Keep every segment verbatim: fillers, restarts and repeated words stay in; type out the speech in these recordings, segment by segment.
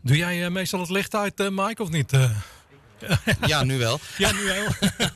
Doe jij uh, meestal het licht uit, uh, Mike, of niet? Uh... Ja, nu wel. Ja, nu wel.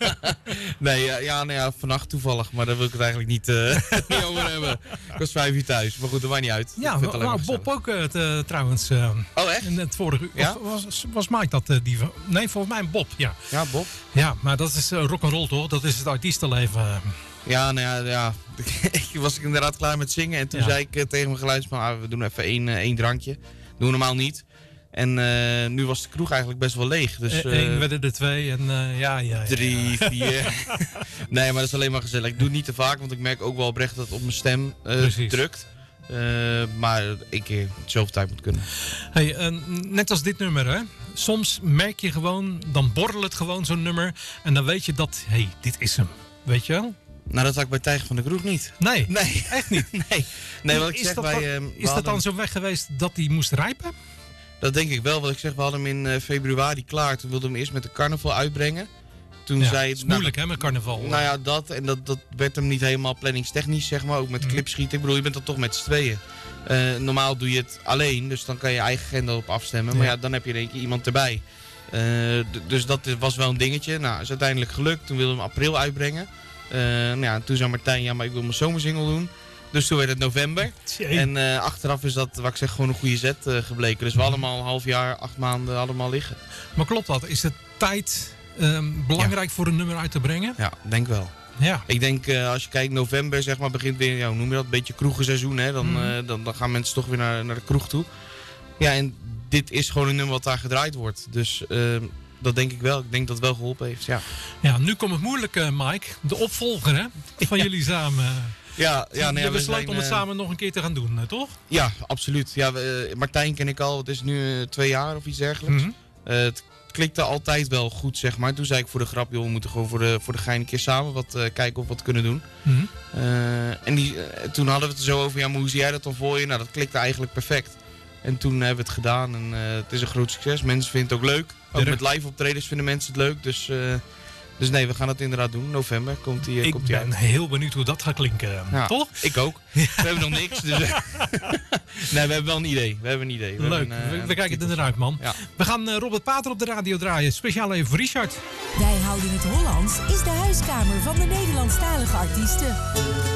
nee, ja, ja, nou ja, vannacht toevallig, maar daar wil ik het eigenlijk niet, uh, niet over hebben. Ik was vijf uur thuis, maar goed, dat maakt niet uit. Ja, nou, Bob ook uh, t, trouwens. Uh, oh, echt? In het vorige uur. Ja? Was, was Mike dat uh, die... Nee, volgens mij Bob, ja. Ja, Bob. Ja, maar dat is uh, rock'n'roll toch? Dat is het artiestenleven. Uh. Ja, nou ja, ja. was ik inderdaad klaar met zingen en toen ja. zei ik uh, tegen mijn geluidsman, ah, we doen even één, uh, één drankje. Dat doen we normaal niet. En uh, nu was de kroeg eigenlijk best wel leeg. Dus, uh, Eén werden er twee en uh, ja, ja, ja. Drie, vier. Nee, maar dat is alleen maar gezellig. Ik doe het niet te vaak, want ik merk ook wel oprecht dat het op mijn stem uh, drukt. Uh, maar één keer zoveel tijd moet kunnen. Hey, uh, net als dit nummer, hè. Soms merk je gewoon, dan borrelt het gewoon zo'n nummer. En dan weet je dat, hé, hey, dit is hem. Weet je wel? Nou, dat had ik bij Tijger van de Kroeg niet. Nee, nee. Echt niet? Nee, nee wat ik is zeg dat bij... Dan, uh, is dat hadden... dan zo weg geweest dat hij moest rijpen? Dat denk ik wel. Wat ik zeg, we hadden hem in uh, februari klaar. Toen wilden we hem eerst met de carnaval uitbrengen. Toen ja, zei het is moeilijk nou, hè, met carnaval. Nou ja, dat. En dat, dat werd hem niet helemaal planningstechnisch, zeg maar. Ook met mm. clipschieten. Ik bedoel, je bent dan toch met z'n tweeën. Uh, normaal doe je het alleen. Dus dan kan je je eigen agenda op afstemmen. Ja. Maar ja, dan heb je in één keer iemand erbij. Uh, d- dus dat was wel een dingetje. Nou, is uiteindelijk gelukt. Toen wilden we hem april uitbrengen. Uh, nou ja, toen zei Martijn, ja, maar ik wil mijn zomersingle doen. Dus toen werd het november. Tjee. En uh, achteraf is dat, wat ik zeg, gewoon een goede zet uh, gebleken. Dus we hadden hem al een half jaar, acht maanden allemaal liggen. Maar klopt dat? Is de tijd um, belangrijk ja. voor een nummer uit te brengen? Ja, denk wel. Ja. Ik denk, uh, als je kijkt, november zeg maar, begint weer, ja, hoe noem je dat, een beetje kroegenseizoen. Hè? Dan, mm. uh, dan, dan gaan mensen toch weer naar, naar de kroeg toe. Ja, en dit is gewoon een nummer wat daar gedraaid wordt. Dus uh, dat denk ik wel. Ik denk dat het wel geholpen heeft, ja. Ja, nu komt het moeilijk, uh, Mike. De opvolger, hè, van jullie samen. Ja, ja, nee, je ja, besloot zijn, om het uh, samen nog een keer te gaan doen, toch? Ja, absoluut. Ja, we, uh, Martijn ken ik al, het is nu uh, twee jaar of iets dergelijks. Mm-hmm. Uh, het klikte altijd wel goed, zeg maar. Toen zei ik voor de grap, joh, we moeten gewoon voor de, voor de gein een keer samen wat, uh, kijken of we wat kunnen doen. Mm-hmm. Uh, en die, uh, toen hadden we het er zo over, ja, maar hoe zie jij dat dan voor je? Nou, dat klikte eigenlijk perfect. En toen hebben we het gedaan en uh, het is een groot succes. Mensen vinden het ook leuk. Ook met live optredens vinden mensen het leuk, dus... Uh, Dus nee, we gaan het inderdaad doen. November komt die, ik komt die uit. Ik ben heel benieuwd hoe dat gaat klinken. Ja, toch? Ik ook. Ja. We hebben nog niks. Dus nee, we hebben wel een idee. We hebben een idee. We Leuk. Hebben een, uh, we we kijken er naar uit, man. Ja. We gaan uh, Robert Pater op de radio draaien. Speciaal even voor Richard. Wij houden het Hollands is de huiskamer van de Nederlandstalige artiesten.